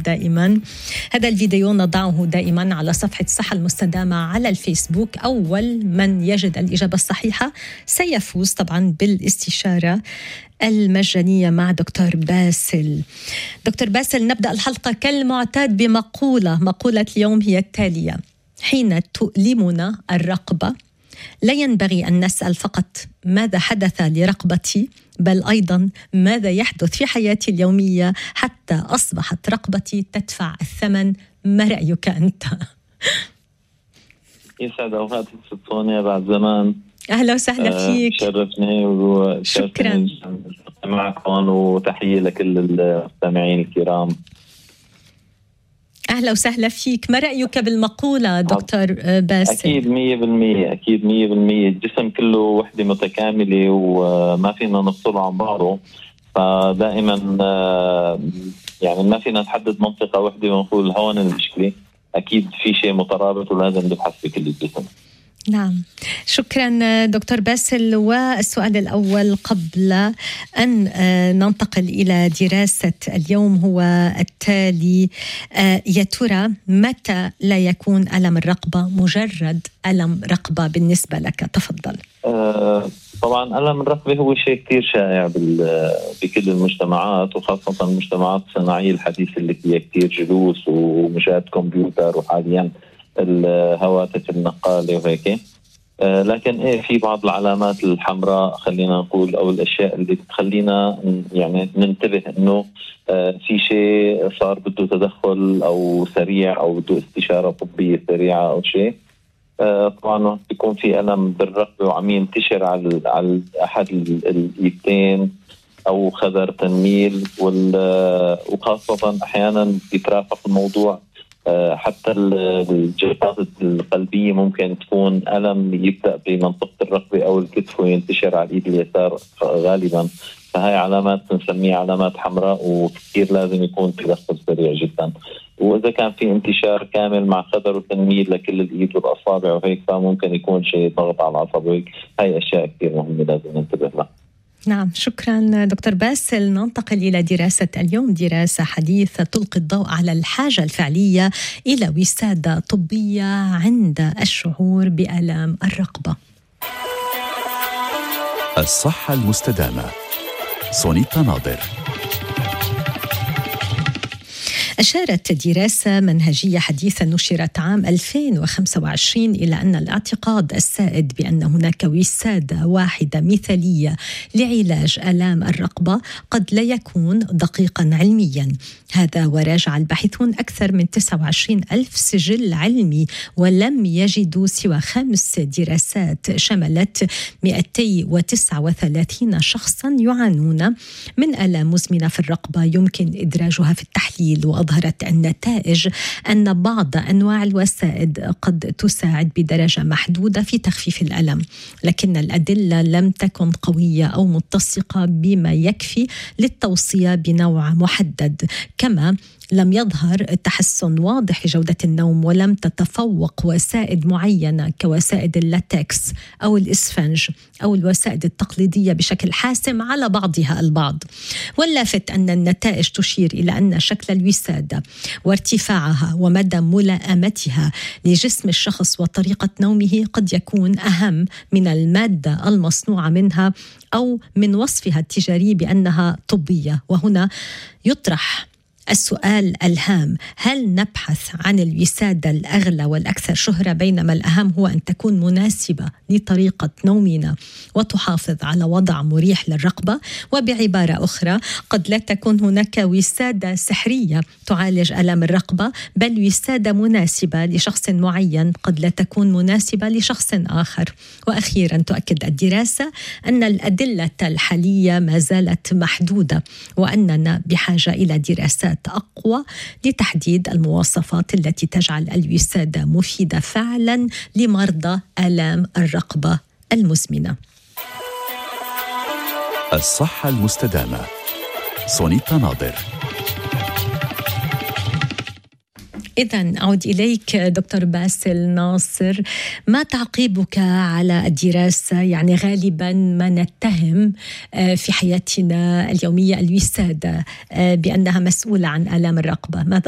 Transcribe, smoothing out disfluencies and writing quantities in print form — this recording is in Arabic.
دائما. هذا الفيديو نضعه دائما على صفحة الصحة المستدامة على الفيسبوك. أول من يجد الإجابة الصحيحة سيفوز طبعا بالاستشارة المجانية مع دكتور باسل. دكتور باسل، نبدأ الحلقة كالمعتاد مقولة اليوم هي التالية: حين تؤلمنا الرقبة لا ينبغي أن نسأل فقط ماذا حدث لرقبتي، بل أيضا ماذا يحدث في حياتي اليومية حتى أصبحت رقبتي تدفع الثمن. ما رأيك أنت؟ يسعد أوقاتك ست سونيا بعد زمان. أهلا وسهلا فيك. شرفني شكرا معكم، وتحية لكل المستمعين الكرام. أهلا وسهلا فيك. ما رأيك بالمقولة دكتور باسل؟ أكيد 100%. الجسم كله وحدة متكاملة وما فينا نفصله عن بعضه، فدائما يعني ما فينا نحدد منطقة وحدة ونقول هون المشكلة. أكيد في شيء مترابط ولازم نبحث في كل الجسم. نعم، شكرا دكتور باسل. والسؤال الأول قبل أن ننتقل إلى دراسة اليوم هو التالي: يا ترى متى لا يكون ألم الرقبة مجرد ألم رقبة بالنسبة لك؟ تفضل. طبعا ألم الرقبة هو شيء كتير شائع بكل المجتمعات، وخاصة المجتمعات الصناعية الحديثة اللي فيها كتير جلوس ومشاهدة كمبيوتر وحاليا الهواتف النقالة وهيك. لكن في بعض العلامات الحمراء خلينا نقول، أو الأشياء اللي بتخلينا يعني ننتبه إنه في شيء صار بده تدخل أو سريع أو بده استشارة طبية سريعة أو شيء. طبعا بيكون في ألم بالرقبة وعم ينتشر على أحد الإيدين أو خدر تنميل، وخاصة أحيانا يترافق الموضوع حتى الجلطات القلبية. ممكن تكون ألم يبدأ بمنطقة الرقبة أو الكتف وينتشر على الإيد اليسار غالبا. فهاي علامات بنسميها علامات حمراء، وكثير لازم يكون تدخل سريع جدا. وإذا كان في انتشار كامل مع خدر وتنميل لكل الإيد والأصابع وهيك، فممكن يكون شيء ضغط على العصب وهيك. هاي أشياء كثير مهمة لازم ننتبه لها. نعم، شكرا دكتور باسل. ننتقل إلى دراسة اليوم، دراسة حديثة تلقي الضوء على الحاجة الفعلية إلى وسادة طبية عند الشعور بآلام الرقبة. الصحة المستدامة، سونيتا ناظر. أشارت دراسة منهجية حديثة نشرت عام 2025 إلى أن الاعتقاد السائد بأن هناك وسادة واحدة مثالية لعلاج آلام الرقبة قد لا يكون دقيقا علميا. هذا وراجع الباحثون أكثر من 29 ألف سجل علمي، ولم يجدوا سوى 5 دراسات شملت 239 شخصا يعانون من آلام مزمنة في الرقبة يمكن إدراجها في التحليل. وأظهرت النتائج أن بعض أنواع الوسائد قد تساعد بدرجة محدودة في تخفيف الألم، لكن الأدلة لم تكن قوية أو متسقة بما يكفي للتوصية بنوع محدد. كما لم يظهر تحسن واضح في جودة النوم، ولم تتفوق وسائد معينة كوسائد اللاتكس أو الإسفنج أو الوسائد التقليدية بشكل حاسم على بعضها البعض. واللافت أن النتائج تشير إلى أن شكل الوسادة وارتفاعها ومدى ملائمتها لجسم الشخص وطريقة نومه قد يكون أهم من المادة المصنوعة منها أو من وصفها التجاري بأنها طبية. وهنا يطرح السؤال الهام: هل نبحث عن الوسادة الأغلى والأكثر شهرة، بينما الأهم هو أن تكون مناسبة لطريقة نومنا وتحافظ على وضع مريح للرقبة؟ وبعبارة أخرى، قد لا تكون هناك وسادة سحرية تعالج آلام الرقبة، بل وسادة مناسبة لشخص معين قد لا تكون مناسبة لشخص آخر. وأخيرا تؤكد الدراسة أن الأدلة الحالية ما زالت محدودة، وأننا بحاجة إلى دراسات أقوى لتحديد المواصفات التي تجعل الوسادة مفيدة فعلا لمرضى آلام الرقبة المزمنة. الصحة المستدامة، سونيتا ناظر. إذن أعود إليك دكتور باسل ناصر، ما تعقيبك على الدراسة؟ يعني غالبا ما نتهم في حياتنا اليومية الوسادة بأنها مسؤولة عن آلام الرقبة، ماذا